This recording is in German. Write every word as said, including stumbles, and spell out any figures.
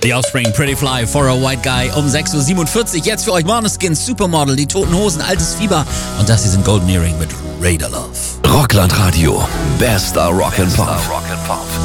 The Offspring, Pretty Fly, For a White Guy um sechs Uhr siebenundvierzig. Jetzt für euch Måneskin, Supermodel, die Toten Hosen, Altes Fieber und das hier sind Golden Earring mit Raider Love. Rockland Radio, bester Rock'n'Pop.